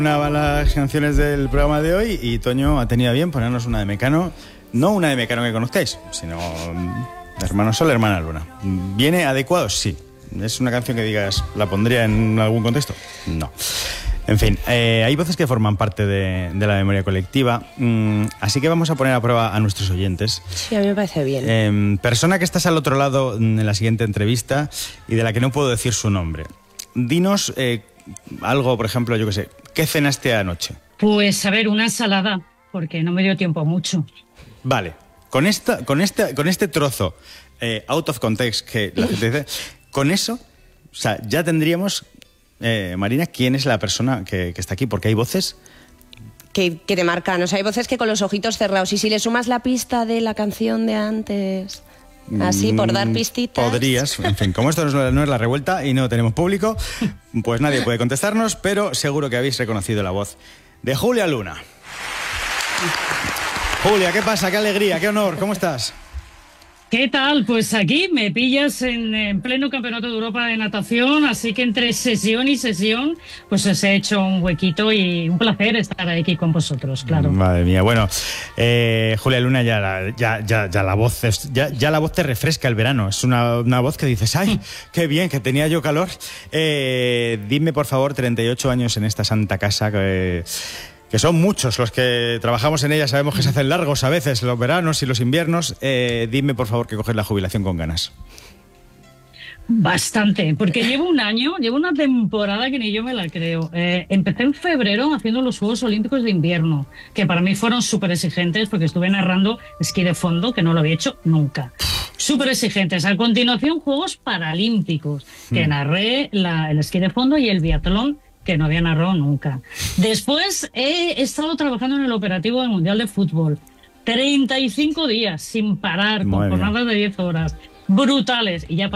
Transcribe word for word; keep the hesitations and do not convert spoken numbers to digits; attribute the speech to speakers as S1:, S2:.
S1: Una de las canciones del programa de hoy y Toño ha tenido a bien ponernos una de Mecano, no una de Mecano que conozcáis, sino Hermano Sol, Hermana Luna. ¿Viene adecuado? Sí. ¿Es una canción que digas, la pondría en algún contexto? No. En fin, eh, hay voces que forman parte de, de la memoria colectiva, mm, así que vamos a poner a prueba a nuestros oyentes.
S2: Sí, a mí me parece bien.
S1: Eh, persona que estás al otro lado en la siguiente entrevista y de la que no puedo decir su nombre. Dinos eh, algo, por ejemplo, yo qué sé, ¿qué cenaste anoche?
S3: Pues, a ver, una ensalada, porque no me dio tiempo mucho.
S1: Vale, con, esta, con, esta, con este trozo eh, out of context que la gente dice, con eso, o sea, ya tendríamos... Eh, Marina, ¿quién es la persona que, que está aquí? Porque hay voces...
S2: Que, que te marcan, o sea, hay voces que con los ojitos cerrados. Y si le sumas la pista de la canción de antes, así, por dar pistitas...
S1: Podrías, en fin, como esto no es, no es la revuelta y no tenemos público, pues nadie puede contestarnos, pero seguro que habéis reconocido la voz de Julia Luna. Julia, ¿qué pasa? ¡Qué alegría! ¡Qué honor! ¿Cómo estás?
S3: ¿Qué tal? Pues aquí me pillas en, en pleno Campeonato de Europa de natación, así que entre sesión y sesión, pues os he hecho un huequito y un placer estar aquí con vosotros, claro.
S1: Madre mía, bueno, eh, Julia Luna, ya la, ya, ya, ya la voz es, ya, ya la voz te refresca el verano, es una, una voz que dices, ¡ay, qué bien, que tenía yo calor! Eh, dime, por favor, treinta y ocho años en esta santa casa que... que son muchos los que trabajamos en ella, sabemos que se hacen largos a veces los veranos y los inviernos. Eh, dime, por favor, que coges la jubilación con ganas.
S3: Bastante, porque llevo un año, llevo una temporada que ni yo me la creo. Eh, empecé en febrero haciendo los Juegos Olímpicos de Invierno, que para mí fueron súper exigentes porque estuve narrando esquí de fondo, que no lo había hecho nunca. Súper exigentes. A continuación, Juegos Paralímpicos, que narré la, el esquí de fondo y el biatlón, que no había narrado nunca. Después he estado trabajando en el operativo del Mundial de Fútbol. treinta y cinco días sin parar, con jornadas de diez horas. Brutales. Y ya